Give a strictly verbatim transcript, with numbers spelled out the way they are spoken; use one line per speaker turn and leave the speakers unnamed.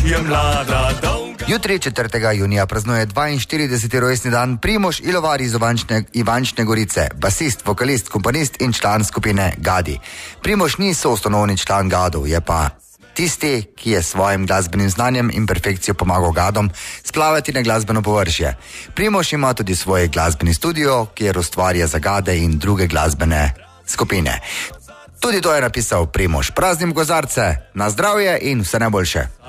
je mlada dolga.
Jutri, četrtega junija, praznuje dvainštirideseti rojstni dan Primož Ilovar iz Ivančne, Ivančne Gorice, basist, vokalist, komponist in član skupine Gadi. Primož ni soustanovni član Gadov, je pa tisti, ki je s svojim glasbenim znanjem in perfekcijo pomagal Gadom splavati na glasbeno površje. Primož ima tudi svoj glasbeni studio, kjer ustvarja za Gade in druge glasbene skupine. Tudi to je napisal Primož. Praznim gozarce, na zdravje in vse najboljše.